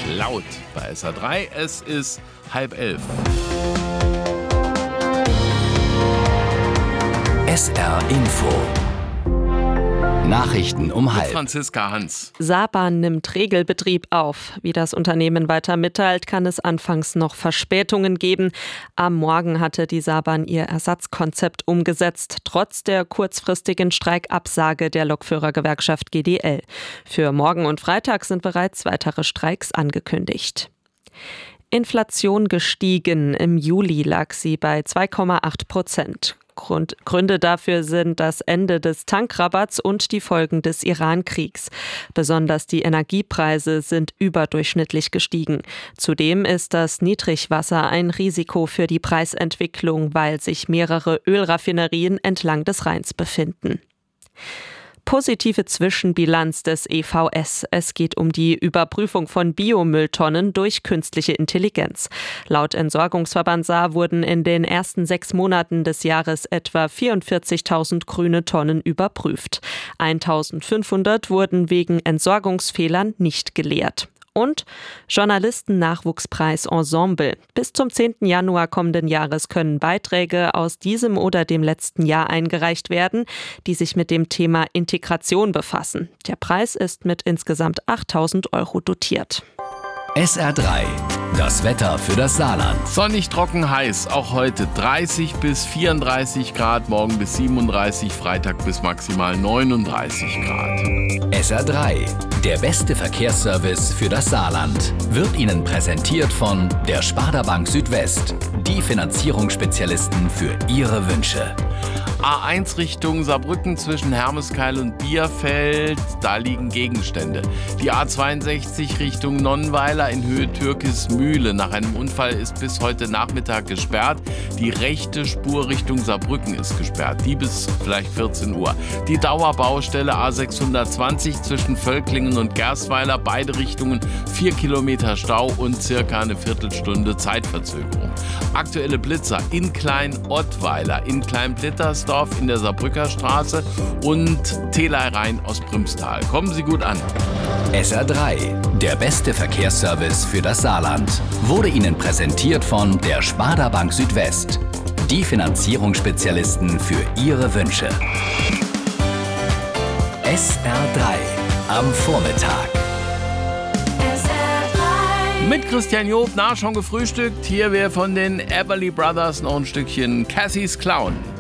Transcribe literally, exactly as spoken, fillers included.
laut bei S R drei. Es ist halb elf. S R Info. Nachrichten um halb. Franziska Hans. Saarbrand nimmt Regelbetrieb auf. Wie das Unternehmen weiter mitteilt, kann es anfangs noch Verspätungen geben. Am Morgen hatte die Saarbrand ihr Ersatzkonzept umgesetzt, trotz der kurzfristigen Streikabsage der Lokführergewerkschaft G D L. Für morgen und Freitag sind bereits weitere Streiks angekündigt. Inflation gestiegen. Im Juli lag sie bei zwei Komma acht Prozent. Grund, Gründe dafür sind das Ende des Tankrabatts und die Folgen des Iran-Kriegs. Besonders die Energiepreise sind überdurchschnittlich gestiegen. Zudem ist das Niedrigwasser ein Risiko für die Preisentwicklung, weil sich mehrere Ölraffinerien entlang des Rheins befinden. Positive Zwischenbilanz des E V S. Es geht um die Überprüfung von Biomülltonnen durch künstliche Intelligenz. Laut Entsorgungsverband Saar wurden in den ersten sechs Monaten des Jahres etwa vierundvierzigtausend grüne Tonnen überprüft. eintausendfünfhundert wurden wegen Entsorgungsfehlern nicht geleert. Und Journalisten-Nachwuchspreis Ensemble. Bis zum zehnten Januar kommenden Jahres können Beiträge aus diesem oder dem letzten Jahr eingereicht werden, die sich mit dem Thema Integration befassen. Der Preis ist mit insgesamt achttausend Euro dotiert. S R drei. Das Wetter für das Saarland. Sonnig, trocken, heiß. Auch heute dreißig bis vierunddreißig Grad, morgen bis siebenunddreißig, Freitag bis maximal neununddreißig Grad. S R drei. Der beste Verkehrsservice für das Saarland. Wird Ihnen präsentiert von der Sparda Bank Südwest. Die Finanzierungsspezialisten für Ihre Wünsche. A eins Richtung Saarbrücken zwischen Hermeskeil und Bierfeld, da liegen Gegenstände. Die A zweiundsechzig Richtung Nonnweiler in Höhe Türkismühle. Nach einem Unfall ist bis heute Nachmittag gesperrt. Die rechte Spur Richtung Saarbrücken ist gesperrt, die bis vielleicht vierzehn Uhr. Die Dauerbaustelle A sechshundertzwanzig zwischen Völklingen und Gerstweiler, beide Richtungen vier Kilometer Stau und circa eine Viertelstunde Zeitverzögerung. Aktuelle Blitzer in Klein-Ottweiler, in Klein-Blittersdorf in der Saarbrücker Straße und Teleirein aus Primstal. Kommen Sie gut an. S R drei. Der beste Verkehrsservice für das Saarland. Wurde Ihnen präsentiert von der Sparda Bank Südwest. Die Finanzierungsspezialisten für Ihre Wünsche. S R drei. Am Vormittag. Mit Christian Job, na, schon gefrühstückt. Hier wäre von den Everly Brothers noch ein Stückchen Cassie's Clown.